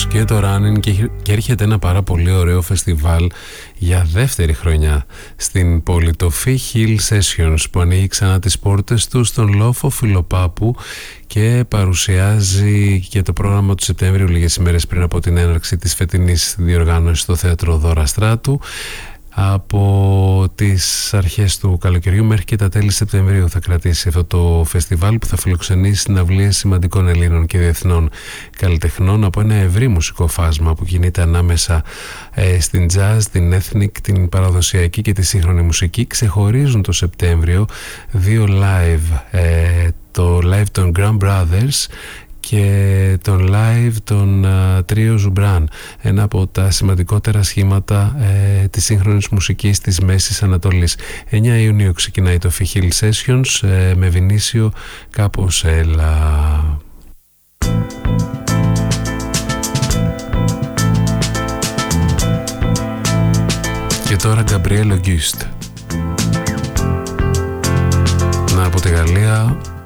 και το Running και έρχεται ένα πάρα πολύ ωραίο φεστιβάλ για δεύτερη χρονιά στην πόλη, το Fee Hill Sessions, που ανοίγει ξανά τις πόρτες του στον λόφο Φιλοπάπου και παρουσιάζει και το πρόγραμμα του Σεπτέμβριου λίγες ημέρες πριν από την έναρξη της φετινής διοργάνωσης στο θέατρο Δώρα Στράτου. Από τις αρχές του καλοκαιριού μέχρι και τα τέλη Σεπτεμβρίου θα κρατήσει αυτό το φεστιβάλ, που θα φιλοξενήσει συναυλίες σημαντικών Ελλήνων και διεθνών καλλιτεχνών από ένα ευρύ μουσικό φάσμα που κινείται ανάμεσα στην jazz, την ethnic, την παραδοσιακή και τη σύγχρονη μουσική. Ξεχωρίζουν το Σεπτέμβριο δύο live, το live των Grand Brothers και τον live των Τρίο Ζουμπράν, ένα από τα σημαντικότερα σχήματα της σύγχρονης μουσικής της Μέσης Ανατολής. 9 Ιουνίου ξεκινάει το Fee Hill Sessions με Βινίσιο Κάποσέλα. Και τώρα Γκαμπριέλ Ογκίστ. Να, από τη Γαλλία